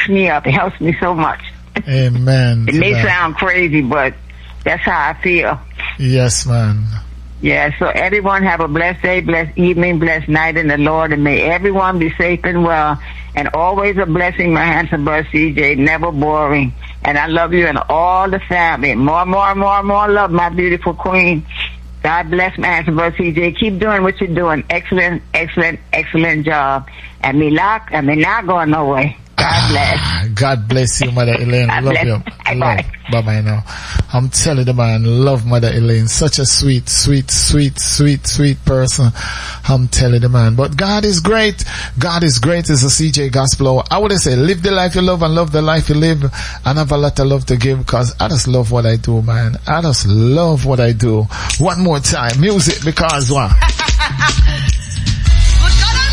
wakes me up. It helps me so much. Amen. It may sound crazy, but that's how I feel. Yes, man. Yeah, so everyone have a blessed day, blessed evening, blessed night in the Lord, and may everyone be safe and well. And always a blessing, my handsome brother CJ, never boring. And I love you and all the family. More love, my beautiful queen. God bless my handsome brother CJ. Keep doing what you're doing. Excellent job. And me not going nowhere. God bless. God bless you, Mother Elaine. Love you. Bye-bye now. I'm telling the man, love Mother Elaine. Such a sweet person. I'm telling the man. But God is great. God is great is a CJ Gospel. I would say, live the life you love and love the life you live, and have a lot of love to give, because I just love what I do, man. I just love what I do. One more time. Music, because what?